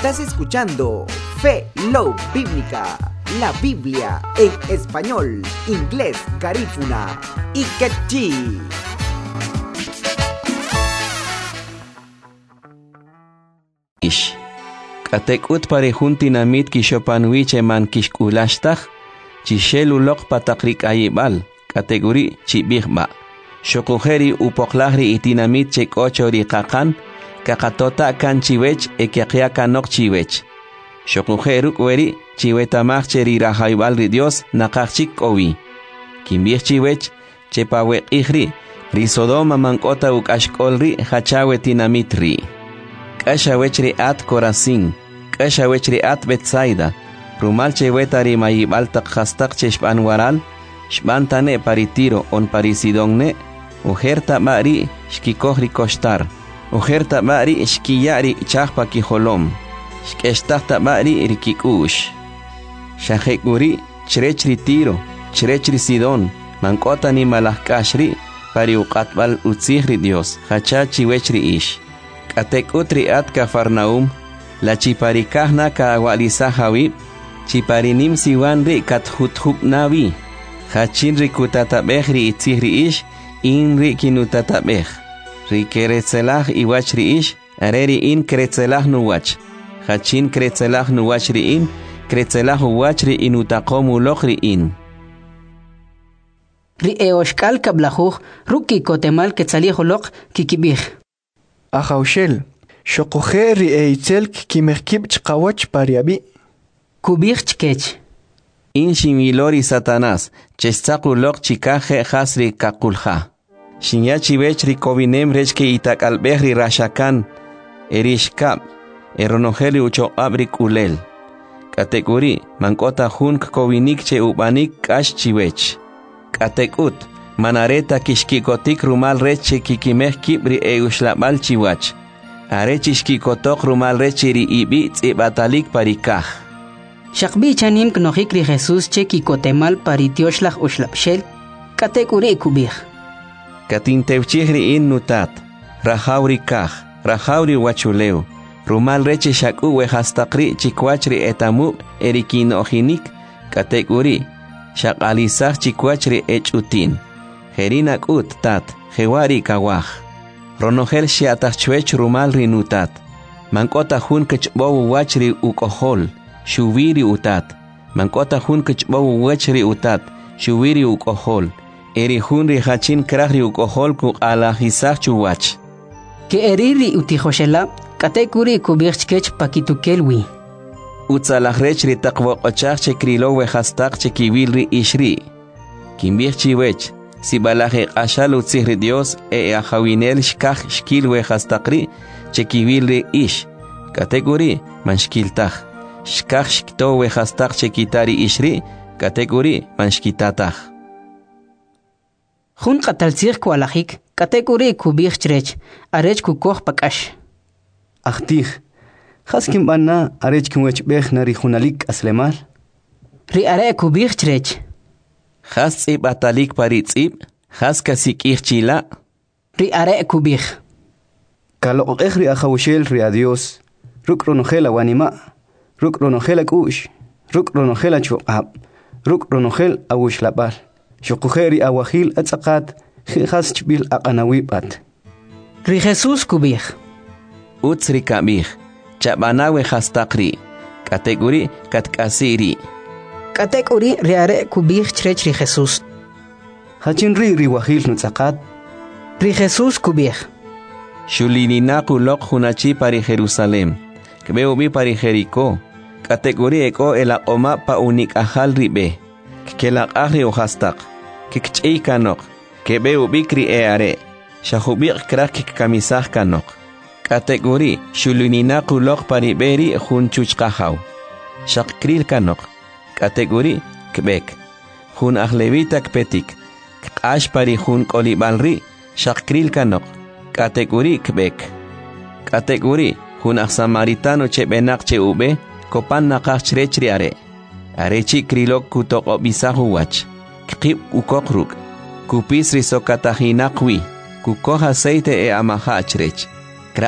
Estás escuchando Fe Love Bíblica, la Biblia en español, inglés, garífuna y quechí. Katekut parejun tinamit kishopanwiche man kishkulashtag, chishelulok patakrik ayibal, kategori chibigba. Shokujeri upoklahri itinamit chek ocho rikakan, kakatota kan chiwech ekiakia kanok chiwech. Shokujeruk weri chiwetamach cherirahaibal ri Dios nakachik owi. Kimbich chiwech chepawek ihri, risodoma mankota ukashkolri hachawe tinamitri. Kashawechri at Corazín, Kashawechri at Betsaida, Rumal chewetari mayibal takhastak cheshpan waral, shbantane paritiro on parisidongne, ujerta mari shkikohri kostar, ujerta mari shkiyari chahpa kijolom, shkestakta mari rikikush. Shahekuri chrechri tiro, chrechri sidon, mankota ni malakashri, pari uqatbal utzihri Dios, hachachi wechri ish. Katek utri at Cafarnaum, la chiparikahna ka awalisahawi, chiparinim siwanri kat huthub nawi, hachinri kutatabehri itzihri ish, inri kinutatabeh, rikeretzelah iwachri ish, areri in kretzelah nuwach, hachin kretzelah nuwachri in, kretzelah uwachri inutakomu lochri in. Ri eoshkal kablahuj, ruki kotemal ketzalihulok kikibih. Ajaushel, Shokujeri eitzelk kimehkib chqawach pariabi. Kubich chkech. In shimilori Satanás, chestakulok chikaje hasri kakulha. Shinyachi bechri kovinem rechke itak albehri rashakan, erishkab, eronojeli ucho abrik ulel. Kategori, mankota hunk kovinik che ubanik kash chiwech. Katekut, manareta kishkikotik rumal reche kikimeh kibri eushlabal chiwach. Arechishkikotok rumal rechiri ibi tzibatalik parikaj. Shakbi chanim knohikri Jesús che kikotemal paritioshlah ushlapshel, katekuri kubih. Katintevchihri in nutat, rahauri kaj, rahauri wachuleu. Rumal reche shaku wehastakri chikwachri etamu erikinohinik, katekuri, shakalisaj chikwachri echutin. Herinak ut tat, hewari kawaj. Ronogel shiatachwech rumal rinutat. Mankota hun kechbowu wachri ukohol, shuviri utat. Mankota hun kechbowu wachri utat, shuviri ukohol. Eri hun rihachin krahri ukohol ku alajisach chuwach. Ke eriri utijoshela, katekuri kubirchkech pakitukelwi. Utzalajrechri takwokochach chekrilo wehastak chekiwilri ishri. Kimbirchiwech. Si balaje ashal utzihri Dios ajawinel shkaj shkilwe hastakri chekivilri ish. Kategori man shkiltaj. Shkaj shktowe hastak chekitari ishri. Kategori man shkitataj. Jun qatalzir kualajik, kategori kubir chrech, arech kukoh pakash. Achtij, haskim banna arech kumwech bech nari junalik aslemal. Ri are kubir chrech. Has tzib atalik paritzib, has kasik chila. Ri are kubih. Kalo ri ajawshel ri adios, ruk ronogela wanima, ruk ronogela kush, ruk ronogela chuab, ruk ronogel awushlabal. Shokujeri awahil atzakat, has chbil aqanawibat. Ri Jesús kubih. Utzri kabih, chabanawe hastakri, kategori katkasiri. Katekuri riare kubih chrech ri Jesús. Hachin ri wahil nutzakat. Ri Jesús kubih. Shulininaku lok hunachi pari Jerusalem. Kbeubi pari Jericó. Kategori eko ela oma pa unik ahal ribe. Kelak ahri uhastak. Kikchei kanok. Kbeubi kri eare. Shahubik krak kamisah kanok. Kategori shulininaku lok pari beri hunchuchkahaw. Shakkril kanok. Kategori Quebec. Hun ahlevita kpetik. Kash pari hun kolibalri. Shakril kanok. Kategori Quebec. Kategori hun samaritano che benak che ube. Kopan nakach chrechri are. Arechi krilok kutok obisahu wach. Kip ukokruk. Kupis risokatajinakwi. Kukoh aceite e amaha chrech.